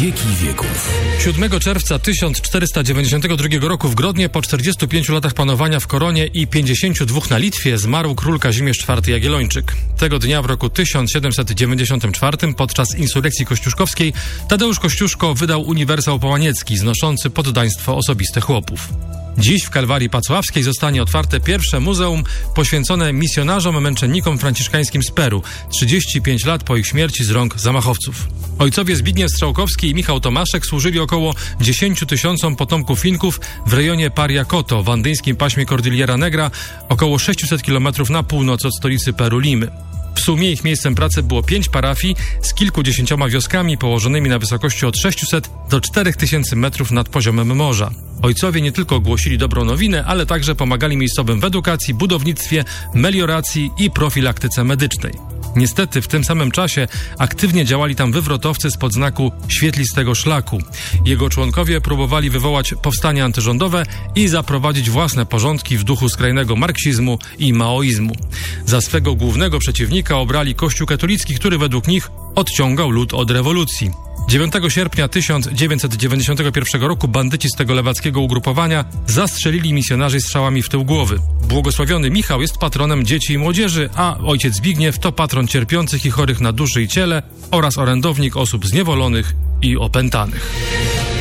wieki wieków. 7 czerwca 1492 roku w Grodnie po 45 latach panowania w Koronie i 52 na Litwie zmarł król Kazimierz IV Jagiellończyk. Tego dnia w roku 1794 podczas insurekcji kościuszkowskiej Tadeusz Kościuszko wydał uniwersał połaniecki znoszący poddaństwo osobiste chłopów. Dziś w Kalwarii Pacławskiej zostanie otwarte pierwsze muzeum poświęcone misjonarzom męczennikom franciszkańskim z Peru, 35 lat po ich śmierci z rąk zamachowców. Ojcowie Zbigniew Strzałkowski i Michał Tomaszek służyli około 10 000 potomków Finków w rejonie Pariacoto w andyjskim paśmie Cordillera Negra, około 600 km na północ od stolicy Peru Limy. W sumie ich miejscem pracy było 5 parafii z kilkudziesięcioma wioskami położonymi na wysokości od 600 do 4000 metrów nad poziomem morza. Ojcowie nie tylko głosili dobrą nowinę, ale także pomagali miejscowym w edukacji, budownictwie, melioracji i profilaktyce medycznej. Niestety w tym samym czasie aktywnie działali tam wywrotowcy spod znaku Świetlistego Szlaku. Jego członkowie próbowali wywołać powstanie antyrządowe i zaprowadzić własne porządki w duchu skrajnego marksizmu i maoizmu. Za swego głównego przeciwnika obrali Kościół katolicki, który według nich odciągał lud od rewolucji. 9 sierpnia 1991 roku bandyci z tego lewackiego ugrupowania zastrzelili misjonarzy strzałami w tył głowy. Błogosławiony Michał jest patronem dzieci i młodzieży, a ojciec Zbigniew to patron cierpiących i chorych na duszy i ciele oraz orędownik osób zniewolonych i opętanych.